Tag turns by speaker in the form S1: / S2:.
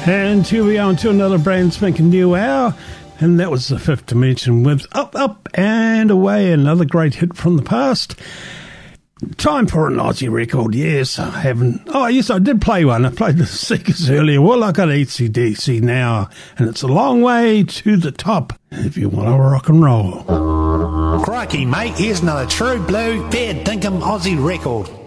S1: And here we are into another brand spanking new hour, and that was the Fifth Dimension with Up, Up and Away, another great hit from the past. Time for an Aussie record, yes, I haven't... Oh, yes, I did play one. I played the Seekers earlier. Well, I got AC/DC now, and it's a long way to the top if you want to rock and roll.
S2: Crikey, mate, here's another true blue, fair dinkum Aussie record.